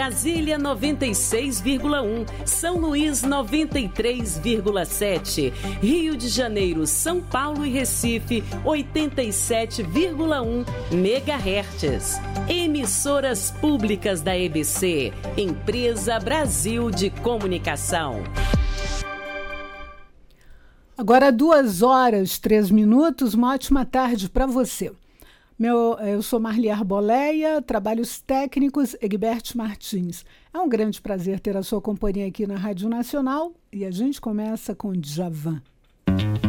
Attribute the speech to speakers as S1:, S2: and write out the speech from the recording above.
S1: Brasília 96,1, São Luís 93,7, Rio de Janeiro, São Paulo e Recife 87,1 MHz. Emissoras públicas da EBC, Empresa Brasil de Comunicação.
S2: Agora 2h03, uma ótima tarde para você. Eu sou Marli Arboleia, trabalhos técnicos Egberto Martins. É um grande prazer ter a sua companhia aqui na Rádio Nacional e a gente começa com Djavan.